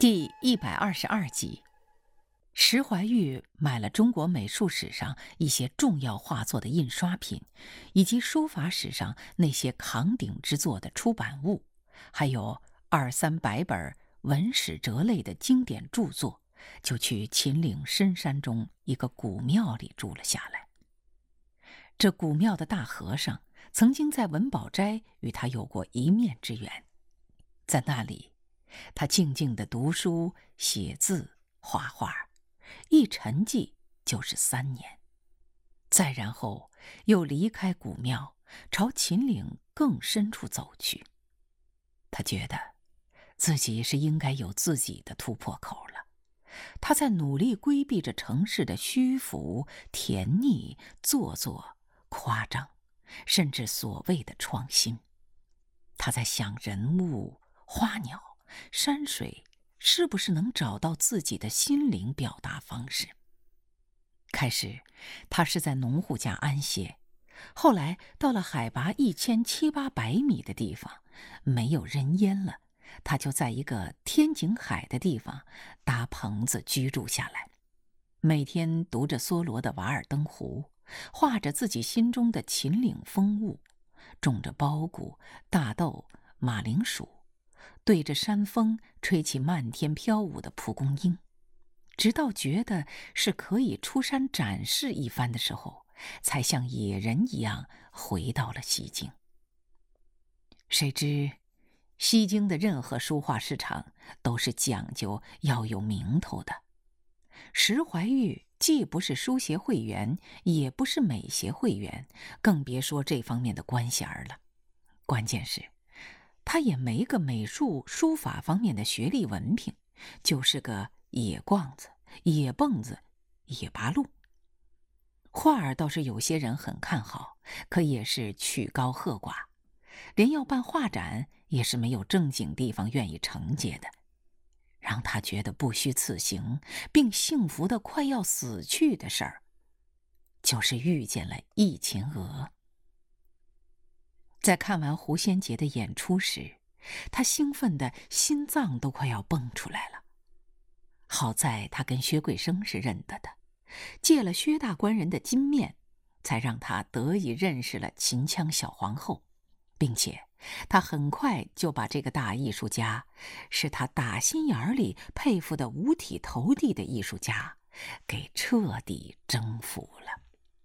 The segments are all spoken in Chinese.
第122集，石怀玉买了中国美术史上一些重要画作的印刷品，以及书法史上那些扛鼎之作的出版物，还有200-300本文史哲类的经典著作，就去秦岭深山中一个古庙里住了下来。这古庙的大和尚曾经在文宝斋与他有过一面之缘，在那里他静静地读书、写字、画画，一沉寂就是3年。再然后又离开古庙，朝秦岭更深处走去。他觉得自己是应该有自己的突破口了。他在努力规避着城市的虚浮、甜腻、做作、夸张，甚至所谓的创新。他在想人物、花鸟、山水是不是能找到自己的心灵表达方式。开始他是在农户家安歇，后来到了海拔1700-800米的地方，没有人烟了，他就在一个天井海的地方搭棚子居住下来，每天读着梭罗的《瓦尔登湖》，画着自己心中的秦岭风物，种着苞谷、大豆、马铃薯，对着山峰吹起漫天飘舞的蒲公英，直到觉得是可以出山展示一番的时候，才像野人一样回到了西京。谁知西京的任何书画市场都是讲究要有名头的。石怀玉既不是书协会员，也不是美协会员，更别说这方面的官衔了。关键是他也没个美术书法方面的学历文凭，就是个野逛子、野蹦子、野八路。画儿倒是有些人很看好，可也是曲高和寡，连要办画展也是没有正经地方愿意承接的。让他觉得不虚此行，并幸福的快要死去的事儿，就是遇见了易秦娥。在看完胡先杰的演出时，他兴奋的心脏都快要蹦出来了。好在他跟薛桂生是认得的，借了薛大官人的金面，才让他得以认识了秦腔小皇后，并且他很快就把这个大艺术家，是他打心眼里佩服的五体投地的艺术家，给彻底征服了。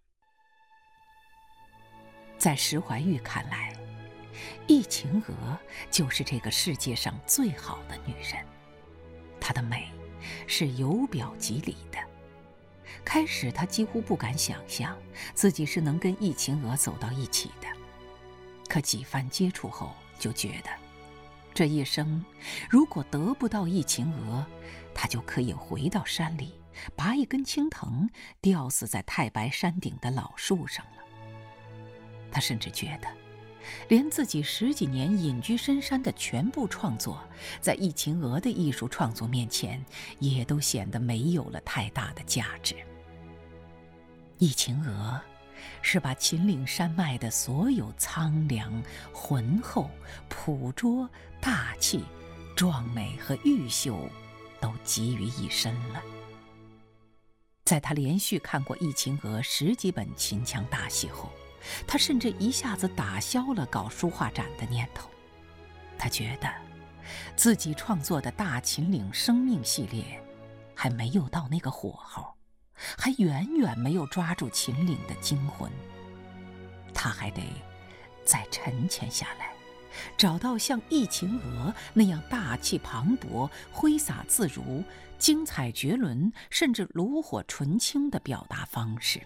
在石怀玉看来，易秦娥就是这个世界上最好的女人，她的美是由表及里的。开始他几乎不敢想象自己是能跟易秦娥走到一起的，可几番接触后就觉得，这一生如果得不到易秦娥，他就可以回到山里，拔一根青藤，吊死在太白山顶的老树上了。他甚至觉得，连自己10几年隐居深山的全部创作，在易秦娥的艺术创作面前，也都显得没有了太大的价值。易秦娥是把秦岭山脉的所有苍凉、浑厚、朴拙、大气、壮美和玉秀都集于一身了。在他连续看过易秦娥10几本秦腔大戏后，他甚至一下子打消了搞书画展的念头。他觉得自己创作的大秦岭生命系列还没有到那个火候，还远远没有抓住秦岭的精魂。他还得再沉潜下来，找到像易秦娥那样大气磅礴、挥洒自如、精彩绝伦，甚至炉火纯青的表达方式。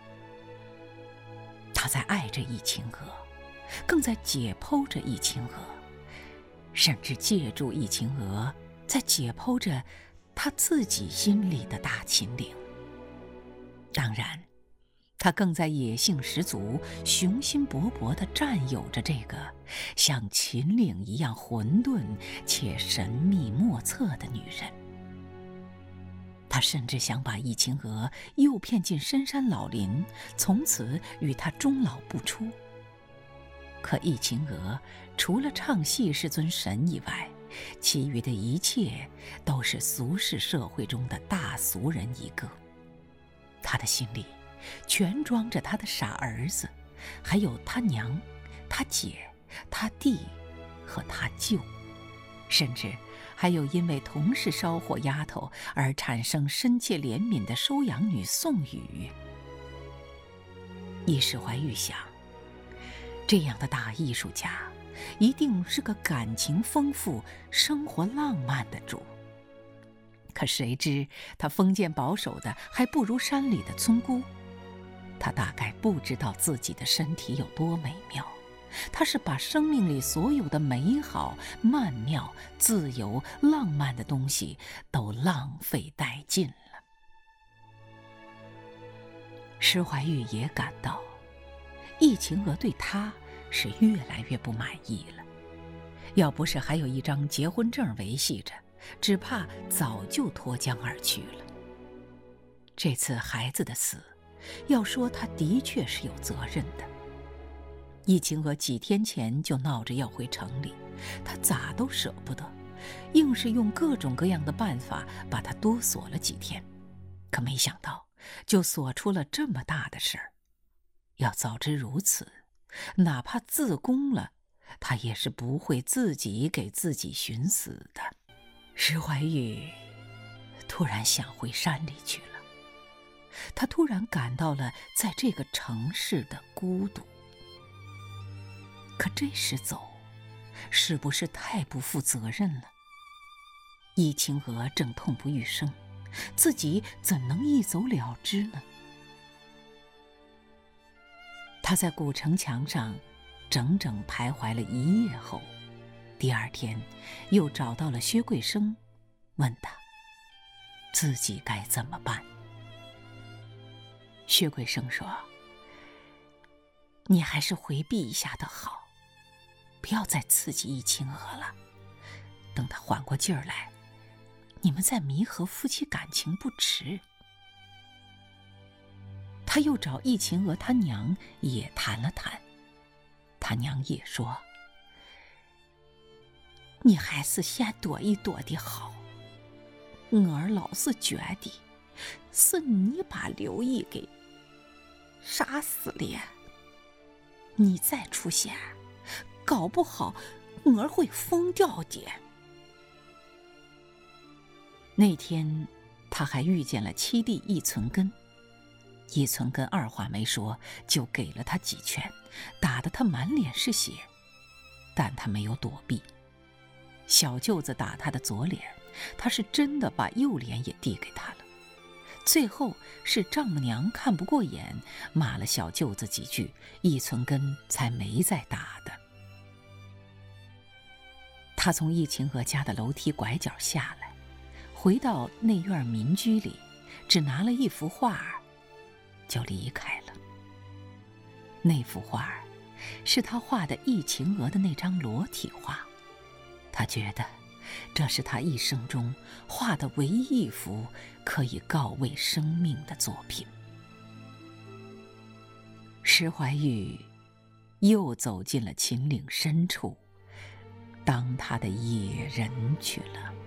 他在爱着易秦娥，更在解剖着易秦娥，甚至借助易秦娥在解剖着他自己心里的大秦岭。当然，他更在野性十足、雄心勃勃地占有着这个像秦岭一样混沌且神秘莫测的女人。他甚至想把易秦娥诱骗进深山老林，从此与她终老不出。可易秦娥除了唱戏是尊神以外， 其余的一切都是俗世社会中的大俗人一个。他的心里全装着他的傻儿子，还有他娘、他姐、他弟和他舅，甚至还有因为同是烧火丫头而产生深切怜悯的收养女宋雨。史怀玉想，这样的大艺术家一定是个感情丰富、生活浪漫的主。可谁知他封建保守的还不如山里的村姑。他大概不知道自己的身体有多美妙，他是把生命里所有的美好、曼妙、自由、浪漫的东西都浪费殆尽了。施怀玉也感到，易晴娥对他是越来越不满意了。要不是还有一张结婚证维系着，只怕早就脱缰而去了。这次孩子的死，要说他的确是有责任的。易晴娥几天前就闹着要回城里，他咋都舍不得，硬是用各种各样的办法把他多锁了几天。可没想到，就锁出了这么大的事儿。要早知如此，哪怕自宫了，他也是不会自己给自己寻死的。施怀玉突然想回山里去了，他突然感到了在这个城市的孤独。可这时走，是不是太不负责任了？易晴娥正痛不欲生，自己怎能一走了之呢？他在古城墙上整整徘徊了一夜后，第二天又找到了薛桂生，问他自己该怎么办。薛桂生说：“你还是回避一下的好，不要再刺激易晴娥了。等他缓过劲儿来，你们再弥合夫妻感情不迟。”他又找易晴娥他娘也谈了谈，他娘也说：“你还是先躲一躲的好。我儿老是觉得是你把刘毅给杀死了，你再出现，搞不好我儿会疯掉的。”那天他还遇见了七弟易存根。易存根二话没说就给了他几拳，打得他满脸是血，但他没有躲避。小舅子打他的左脸，他是真的把右脸也递给他了。最后是丈母娘看不过眼，骂了小舅子几句，易存根才没再打的。他从易晴娥家的楼梯拐角下来，回到内院民居里，只拿了一幅画就离开了。那幅画是他画的易晴娥的那张裸体画，他觉得这是他一生中画的唯一一幅可以告慰生命的作品。施怀玉又走进了秦岭深处，当他的野人去了。